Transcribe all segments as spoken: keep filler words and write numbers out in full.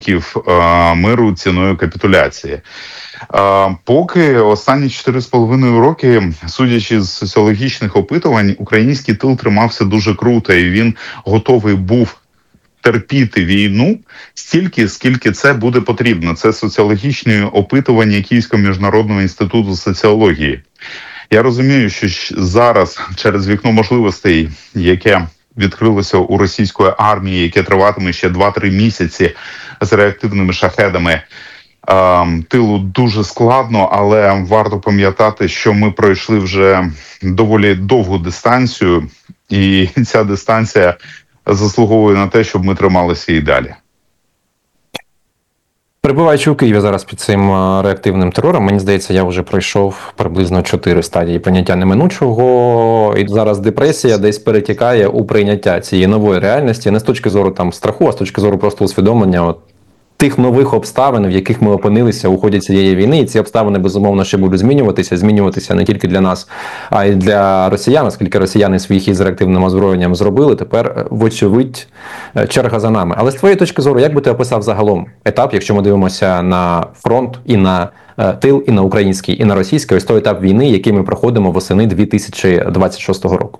миру ціною капітуляції. Поки останні чотири з половиною роки, судячи з соціологічних опитувань, український тил тримався дуже круто, і він готовий був терпіти війну стільки, скільки це буде потрібно. Це соціологічні опитування Київського міжнародного інституту соціології. Я розумію, що зараз через вікно можливостей, яке відкрилося у російської армії, яке триватиме ще два-три місяці з реактивними шахедами, тилу дуже складно, але варто пам'ятати, що ми пройшли вже доволі довгу дистанцію, і ця дистанція заслуговує на те, щоб ми трималися і далі. Перебуваючи у Києві зараз під цим реактивним терором, мені здається, я вже пройшов приблизно чотири стадії прийняття неминучого, і зараз депресія десь перетікає у прийняття цієї нової реальності, не з точки зору там страху, а з точки зору просто усвідомлення от, тих нових обставин, в яких ми опинилися у ході цієї війни, і ці обставини, безумовно, ще будуть змінюватися, змінюватися не тільки для нас, а й для росіян, оскільки росіяни свій хід з реактивним озброєнням зробили, тепер, вочевидь, черга за нами. Але з твоєї точки зору, як би ти описав загалом етап, якщо ми дивимося на фронт і на тил, і на український, і на російський, ось той етап війни, який ми проходимо восени дві тисячі двадцять шостого року?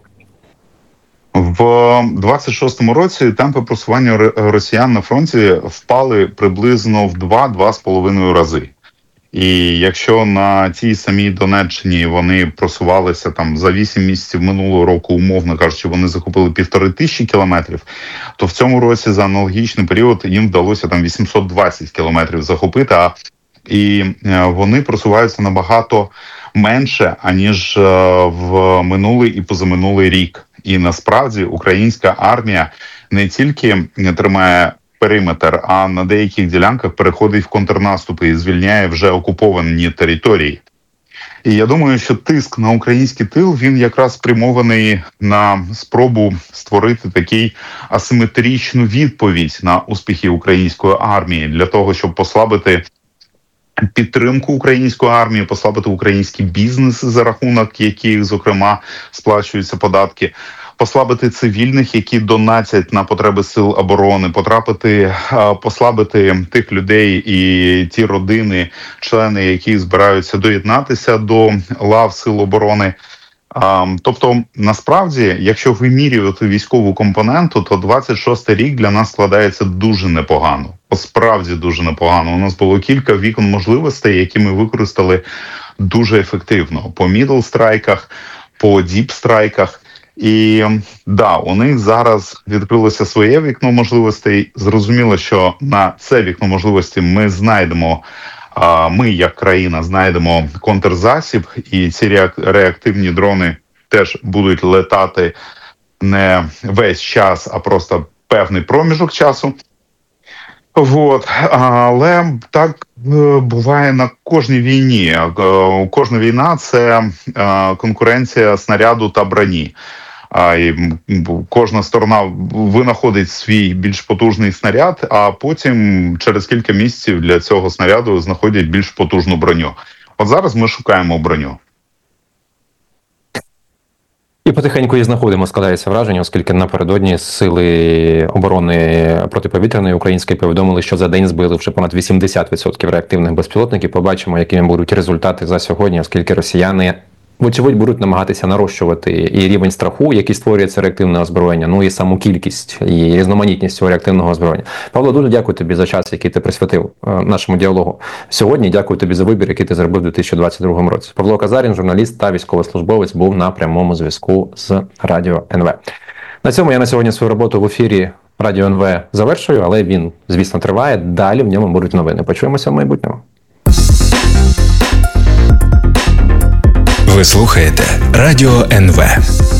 В двадцять шостому році темпи просування росіян на фронті впали приблизно в два-два з половиною рази. І якщо на тій самій Донеччині вони просувалися там за вісім місяців минулого року, умовно кажучи, вони захопили півтори тисячі кілометрів, то в цьому році за аналогічний період їм вдалося там вісімсот двадцять кілометрів захопити, а і вони просуваються набагато менше, аніж в минулий і позаминулий рік. І насправді українська армія не тільки тримає периметр, а на деяких ділянках переходить в контрнаступи і звільняє вже окуповані території. І я думаю, що тиск на український тил, він якраз спрямований на спробу створити такий асиметричну відповідь на успіхи української армії, для того, щоб послабити підтримку української армії, послабити український бізнес, за рахунок яких, зокрема, сплачуються податки, послабити цивільних, які донатять на потреби сил оборони, потрапити, послабити тих людей і ті родини, члени, які збираються доєднатися до лав сил оборони. Тобто, насправді, якщо вимірювати військову компоненту, то двадцять шостий рік для нас складається дуже непогано. Справді дуже непогано. У нас було кілька вікон можливостей, які ми використали дуже ефективно. По мідл-страйках, по діп-страйках. І да, у них зараз відкрилося своє вікно можливостей. Зрозуміло, що на це вікно можливостей ми знайдемо, ми як країна знайдемо контрзасіб, і ці реактивні дрони теж будуть летати не весь час, а просто певний проміжок часу. Вот. Але так буває на кожній війні. Кожна війна – це конкуренція снаряду та броні. І кожна сторона винаходить свій більш потужний снаряд, а потім через кілька місяців для цього снаряду знаходять більш потужну броню. От зараз ми шукаємо броню. І потихеньку її знаходимо, складається враження, оскільки напередодні Сили оборони протиповітряної української повідомили, що за день збили вже понад вісімдесят відсотків реактивних безпілотників. Побачимо, якими будуть результати за сьогодні, оскільки росіяни, вочевидь, будуть намагатися нарощувати і рівень страху, який створює це реактивне озброєння, ну і саму кількість і різноманітність цього реактивного озброєння. Павло, дуже дякую тобі за час, який ти присвятив нашому діалогу сьогодні. Дякую тобі за вибір, який ти зробив у дві тисячі двадцять другому році. Павло Казарін, журналіст та військовослужбовець, був на прямому зв'язку з Радіо ен ве. На цьому я на сьогодні свою роботу в ефірі Радіо ен ве завершую, але він, звісно, триває. Далі в ньому будуть новини. Почуємося в майбутньому. Ви слухаєте Радіо ен ве.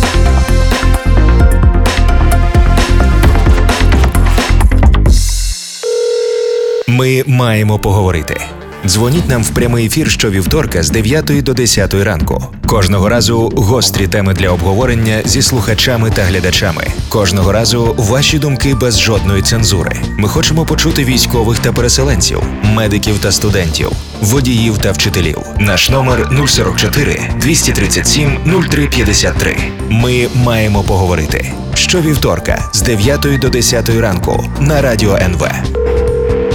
Ми маємо поговорити. Дзвоніть нам в прямий ефір щовівторка з дев'ятої до десятої ранку. Кожного разу гострі теми для обговорення зі слухачами та глядачами. Кожного разу ваші думки без жодної цензури. Ми хочемо почути військових та переселенців, медиків та студентів, водіїв та вчителів. Наш номер нуль сорок чотири двісті тридцять сім нуль три п'ятдесят три. Ми маємо поговорити. Щовівторка з дев'ятої до десятої ранку на Радіо ен ве.